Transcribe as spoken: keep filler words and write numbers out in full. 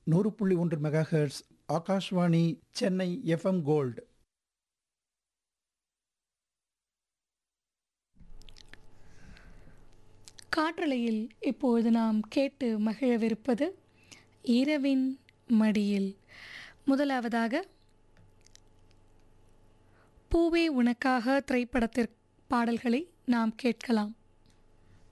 நூறு புள்ளி ஒன்று mega hertz Akashvani Chennai FM gold. காற்றலையில் இப்பொழுது நாம் கேட்டு மகிழவிருப்பது இரவின் மடியில். முதலாவதாக பூவே உனக்காக திரைப்படத்திற்கு பாடல்களை நாம் கேட்கலாம்.